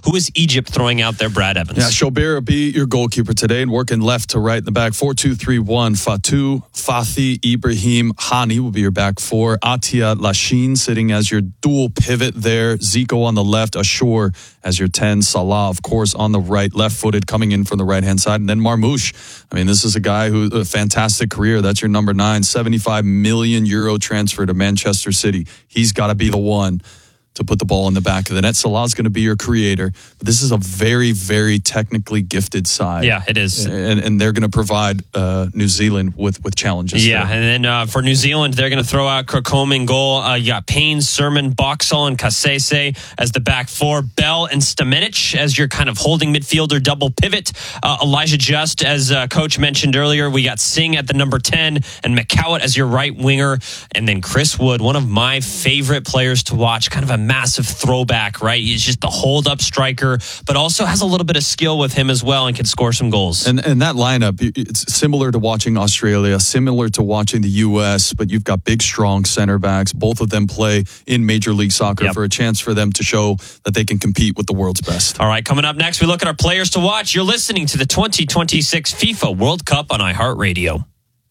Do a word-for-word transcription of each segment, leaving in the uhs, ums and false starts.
Who is Egypt throwing out there, Brad Evans? Yeah, Shobair will be your goalkeeper today and working left to right in the back. four two three one. Fatou, Fathi, Ibrahim, Hani will be your back four. Atia Lachine sitting as your dual pivot there. Zico on the left. Ashur as your ten. Salah, of course, on the right. Left-footed coming in from the right-hand side. And then Marmoush. I mean, this is a guy who a fantastic career. That's your number nine. seventy-five million euro transfer to Manchester City. He's got to be the one to put the ball in the back of the net. Salah's going to be your creator. But this is a very, very technically gifted side. Yeah, it is. And, and they're going to provide uh, New Zealand with, with challenges. Yeah, there. and then uh, for New Zealand, they're going to throw out Kirkcombe in goal. Uh, you got Payne, Sermon, Boxall, and Kasese as the back four. Bell and Stamenic as your kind of holding midfielder double pivot. Uh, Elijah Just, as uh, Coach mentioned earlier. We got Singh at the number ten and McCowett as your right winger. And then Chris Wood, one of my favorite players to watch, kind of a massive throwback, right? He's just the hold-up striker, but also has a little bit of skill with him as well and can score some goals. And and that lineup, it's similar to watching Australia, similar to watching the U S, but you've got big, strong center backs. Both of them play in Major League Soccer Yep. for a chance for them to show that they can compete with the world's best. All right, coming up next, we look at our players to watch. You're listening to the twenty twenty-six FIFA World Cup on iHeartRadio.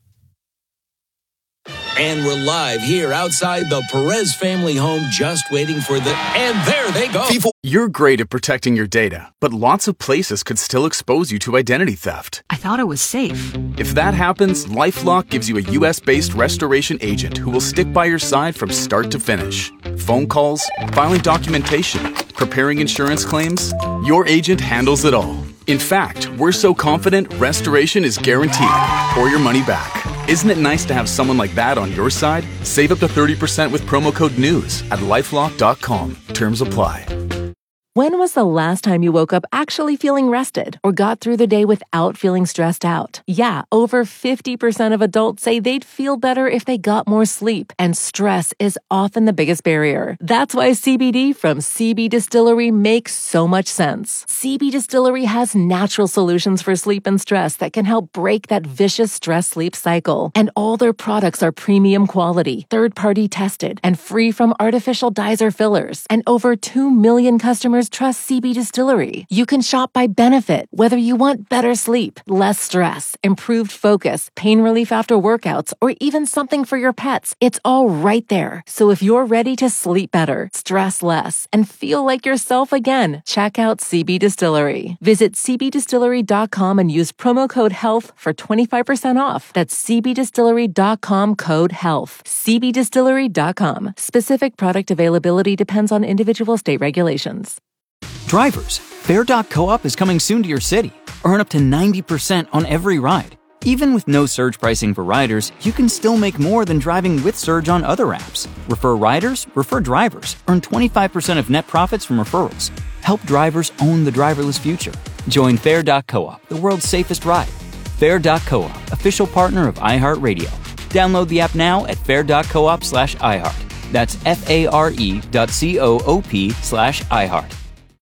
And we're live here outside the Perez family home, just waiting for the... And there they go. You're great at protecting your data, but lots of places could still expose you to identity theft. I thought it was safe. If that happens, LifeLock gives you a U S-based restoration agent who will stick by your side from start to finish. Phone calls, filing documentation, preparing insurance claims. Your agent handles it all. In fact, we're so confident restoration is guaranteed or your money back. Isn't it nice to have someone like that on your side? Save up to thirty percent with promo code NEWS at lifelock dot com. Terms apply. When was the last time you woke up actually feeling rested or got through the day without feeling stressed out? Yeah, over fifty percent of adults say they'd feel better if they got more sleep, and stress is often the biggest barrier. That's why C B D from C B Distillery makes so much sense. C B Distillery has natural solutions for sleep and stress that can help break that vicious stress-sleep cycle. And all their products are premium quality, third-party tested, and free from artificial dyes or fillers. And over two million customers trust C B Distillery. You can shop by benefit, whether you want better sleep, less stress, improved focus, pain relief after workouts, or even something for your pets. It's all right there. So if you're ready to sleep better, stress less, and feel like yourself again, check out C B Distillery. Visit c b distillery dot com and use promo code HEALTH for twenty-five percent off. That's c b distillery dot com code HEALTH. c b distillery dot com. Specific product availability depends on individual state regulations. Drivers, Fare dot coop is coming soon to your city. Earn up to ninety percent on every ride. Even with no surge pricing for riders, you can still make more than driving with Surge on other apps. Refer riders, refer drivers. Earn twenty-five percent of net profits from referrals. Help drivers own the driverless future. Join Fare dot coop, the world's safest ride. Fare dot coop, official partner of iHeartRadio. Download the app now at fare dot coop slash iHeart. That's F-A-R-E dot C-O-O-P slash iHeart.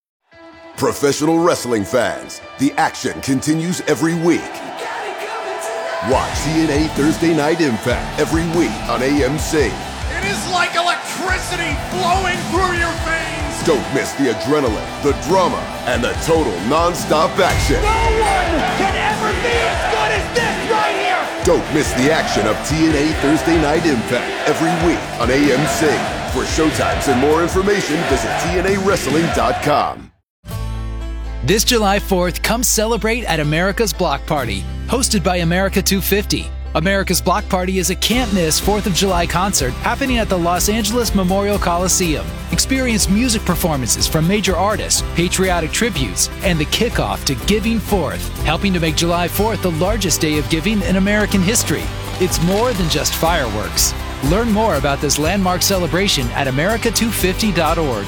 Professional wrestling fans, the action continues every week. Watch T N A Thursday Night Impact every week on A M C. It is like electricity flowing through your veins. Don't miss the adrenaline, the drama, and the total non-stop action. No one can ever be as good as this right here. Don't miss the action of T N A Thursday Night Impact every week on A M C. For showtimes and more information, visit T N A wrestling dot com. This July fourth, come celebrate at America's Block Party, hosted by America two fifty. America's Block Party is a can't-miss fourth of July concert happening at the Los Angeles Memorial Coliseum. Experience music performances from major artists, patriotic tributes, and the kickoff to Giving Fourth, helping to make July fourth the largest day of giving in American history. It's more than just fireworks. Learn more about this landmark celebration at america two fifty dot org.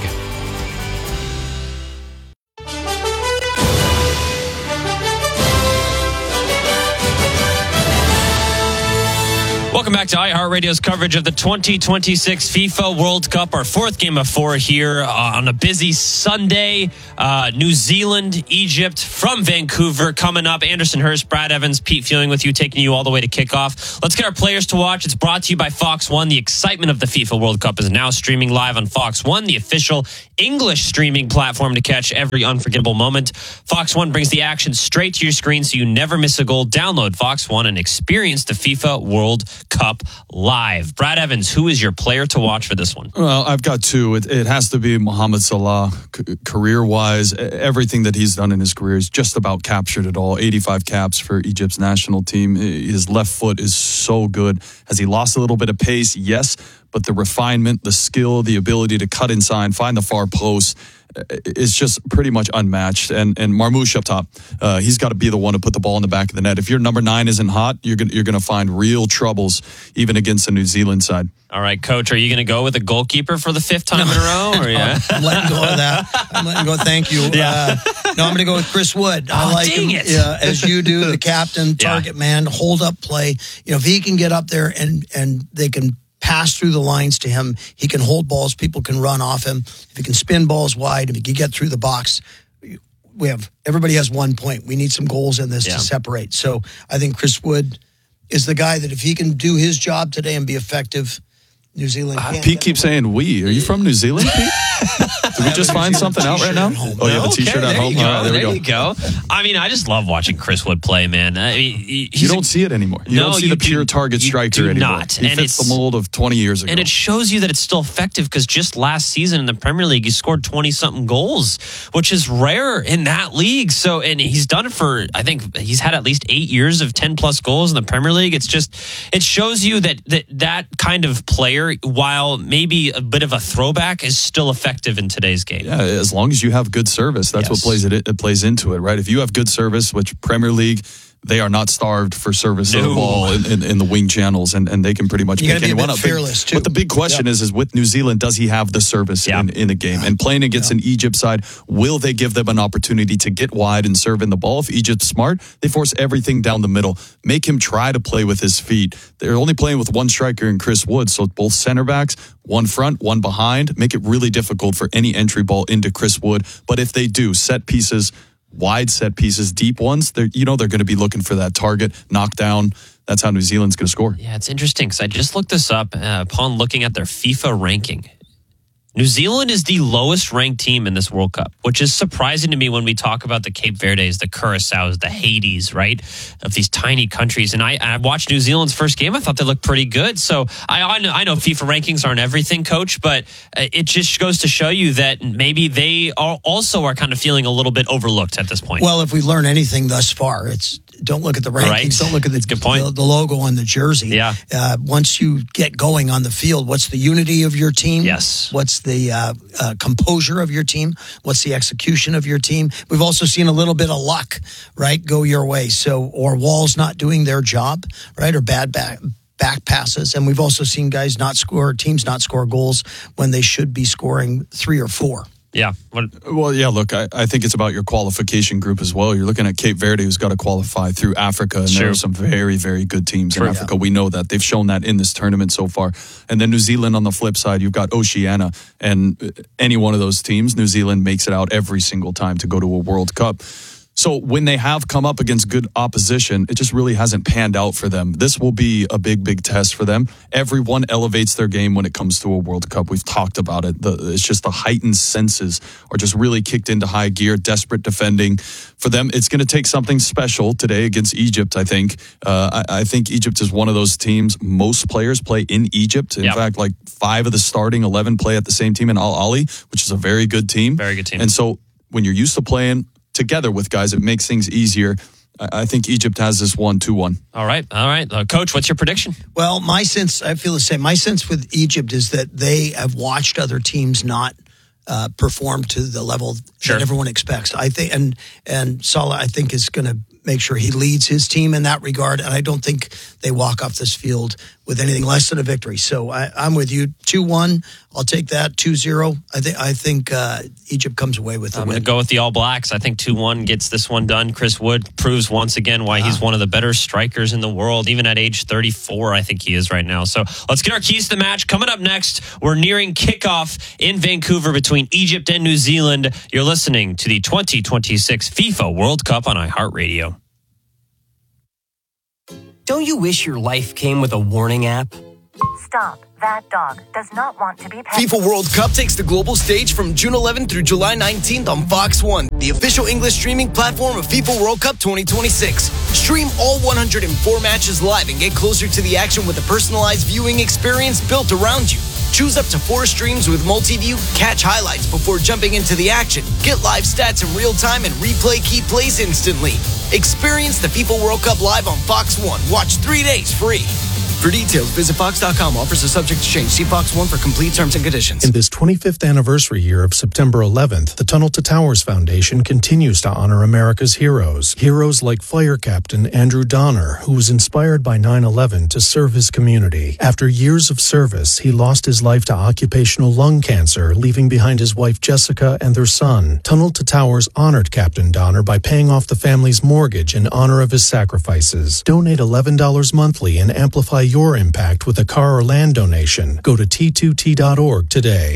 Welcome back to iHeartRadio's coverage of the twenty twenty-six FIFA World Cup, our fourth game of four here uh, on a busy Sunday. Uh, New Zealand, Egypt from Vancouver coming up. Anderson Hurst, Brad Evans, Pete Fewing with you, taking you all the way to kickoff. Let's get our players to watch. It's brought to you by Fox One. The excitement of the FIFA World Cup is now streaming live on Fox One, the official English streaming platform to catch every unforgettable moment. Fox One brings the action straight to your screen so you never miss a goal. Download Fox One and experience the FIFA World Cup live. Brad Evans, who is your player to watch for this one? Well, I've got two. It, it has to be Mohamed Salah. C- career-wise, everything that he's done in his career is just about captured it all. eighty-five caps for Egypt's national team. His left foot is so good. Has he lost a little bit of pace? Yes, but the refinement, the skill, the ability to cut inside, find the far post, it's just pretty much unmatched. And and Marmoush up top, uh, he's got to be the one to put the ball in the back of the net. If your number nine isn't hot, you're gonna you're gonna find real troubles even against the New Zealand side. All right, Coach, are you going to go with a goalkeeper for the fifth time no. in a row? Or yeah? I'm letting go of that. I'm letting go. Thank you. Yeah. Uh, no, I'm going to go with Chris Wood. I oh, like dang him it. uh, as you do, the captain, target yeah. man, hold up play. You know, if he can get up there and and they can pass through the lines to him, he can hold balls. People can run off him. If he can spin balls wide, if he can get through the box, we have everybody has one point. We need some goals in this yeah. to separate. So I think Chris Wood is the guy that if he can do his job today and be effective, New Zealand. Uh, Pete keeps saying we. Are you from New Zealand, Pete? Did we just find something out right now? Oh, you have a T-shirt okay, at home? All right, there, there we you go. I mean, I just love watching Chris Wood play, man. I mean, you don't a, see it anymore. You no, don't see you the pure do, target striker do anymore. Not. He and fits the mold of twenty years ago. And it shows you that it's still effective because just last season in the Premier League, he scored twenty-something goals, which is rare in that league. So, and he's done it for, I think he's had at least eight years of ten-plus goals in the Premier League. It's just, it shows you that that, that kind of player, while maybe a bit of a throwback, is still effective in today's game. Yeah, as long as you have good service, that's yes. what plays it, it plays into it, right? If you have good service, which Premier League, they are not starved for service no. of the ball in, in, in the wing channels, and, and they can pretty much you pick anyone up. Fearless too. But the big question yep. is, is with New Zealand, does he have the service yep. in, in a game? And playing against yep. an Egypt side, will they give them an opportunity to get wide and serve in the ball? If Egypt's smart, they force everything down the middle. Make him try to play with his feet. They're only playing with one striker in Chris Wood, so both center backs, one front, one behind, make it really difficult for any entry ball into Chris Wood. But if they do, set pieces, wide set pieces, deep ones, they're, you know, they're going to be looking for that target, knockdown. That's how New Zealand's going to score. Yeah, it's interesting because I just looked this up uh, upon looking at their FIFA ranking. New Zealand is the lowest ranked team in this World Cup, which is surprising to me when we talk about the Cape Verdes, the Curaçaos, the Haitis, right, of these tiny countries. And I, I watched New Zealand's first game. I thought they looked pretty good. So I, I, know, I know FIFA rankings aren't everything, Coach, but it just goes to show you that maybe they are also are kind of feeling a little bit overlooked at this point. Well, if we learn anything thus far, it's don't look at the rankings. Right. Don't look at the, good point. the, the logo on the jersey. Yeah. Uh, once you get going on the field, what's the unity of your team? Yes. What's the uh, uh, composure of your team? What's the execution of your team? We've also seen a little bit of luck, right, go your way. So, or Walls not doing their job, right, or bad back. back passes, and we've also seen guys not score, teams not score goals when they should be scoring three or four. Yeah. Well, yeah, look, I, I think it's about your qualification group as well. You're looking at Cape Verde, who's got to qualify through Africa, and there are some very, very good teams True. in Africa. Yeah. We know that. They've shown that in this tournament so far. And then New Zealand on the flip side, you've got Oceania, and any one of those teams, New Zealand makes it out every single time to go to a World Cup. So when they have come up against good opposition, it just really hasn't panned out for them. This will be a big, big test for them. Everyone elevates their game when it comes to a World Cup. We've talked about it. The, it's just the heightened senses are just really kicked into high gear, desperate defending. For them, it's going to take something special today against Egypt, I think. Uh, I, I think Egypt is one of those teams. Most players play in Egypt. In yep. fact, like five of the starting eleven play at the same team in Al Ahly, which is a very good team. Very good team. And so when you're used to playing together with guys, it makes things easier. I think Egypt has this one, two one. All right. All right. Uh, Coach, what's your prediction? Well, my sense, I feel the same. My sense with Egypt is that they have watched other teams not uh, perform to the level sure. that everyone expects. I think, and, and Salah, I think, is going to make sure he leads his team in that regard. And I don't think they walk off this field with anything less than a victory. So I, I'm with you. two one, I'll take that. two zero, I think I think uh, Egypt comes away with the I'm win. going to go with the All Blacks. I think two one gets this one done. Chris Wood proves once again why he's one of the better strikers in the world. Even at age thirty-four, I think he is right now. So let's get our keys to the match. Coming up next, we're nearing kickoff in Vancouver between Egypt and New Zealand. You're listening to the twenty twenty-six FIFA World Cup on iHeartRadio. Don't you wish your life came with a warning app? Stop. That dog does not want to be pet. FIFA World Cup takes the global stage from June eleventh through July nineteenth on Fox one, the official English streaming platform of FIFA World Cup twenty twenty-six. Stream all one hundred four matches live and get closer to the action with a personalized viewing experience built around you. Choose up to four streams with multi-view, catch highlights before jumping into the action, get live stats in real time, and replay key plays instantly. Experience the FIFA World Cup live on Fox one. Watch three days free. For details, visit fox dot com. Offers are subject to change. See Fox one for complete terms and conditions. In this twenty-fifth anniversary year of September eleventh, the Tunnel to Towers Foundation continues to honor America's heroes. Heroes like Fire Captain Andrew Donner, who was inspired by nine eleven to serve his community. After years of service, he lost his life to occupational lung cancer, leaving behind his wife Jessica and their son. Tunnel to Towers honored Captain Donner by paying off the family's mortgage in honor of his sacrifices. Donate eleven dollars monthly and amplify your impact with a car or land donation. Go to T two T dot org today.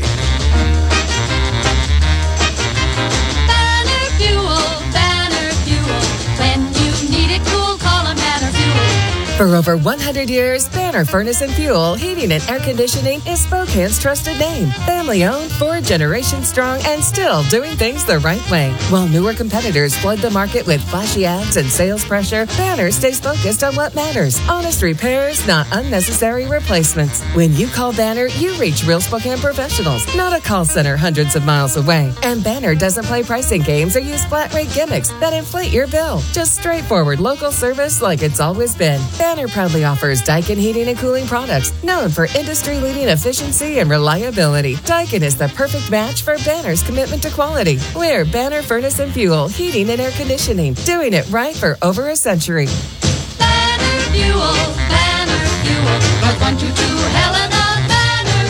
Banner Fuel, Banner Fuel. When you need it cool, call 'em Banner Fuel. For over one hundred years, Banner Furnace and Fuel Heating and Air Conditioning is Spokane's trusted name. Family owned, four generations strong, and still doing things the right way. While newer competitors flood the market with flashy ads and sales pressure, Banner stays focused on what matters. Honest repairs, not unnecessary replacements. When you call Banner, you reach real Spokane professionals, not a call center hundreds of miles away. And Banner doesn't play pricing games or use flat rate gimmicks that inflate your bill. Just straightforward local service like it's always been. Banner proudly offers Daikin Heating and Cooling products, known for industry-leading efficiency and reliability. Daikin is the perfect match for Banner's commitment to quality. We're Banner Furnace and Fuel Heating and Air Conditioning, doing it right for over a century. Banner Fuel, Banner Fuel. North one two two Helena, Banner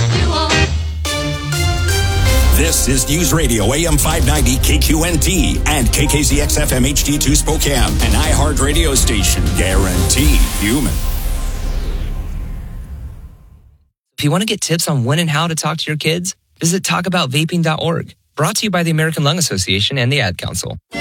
Fuel. This is News Radio A M five ninety K Q N T and K K Z X F M H D two Spokane, an iHeart radio station guaranteed human. If you want to get tips on when and how to talk to your kids, visit talk about vaping dot org. Brought to you by the American Lung Association and the Ad Council.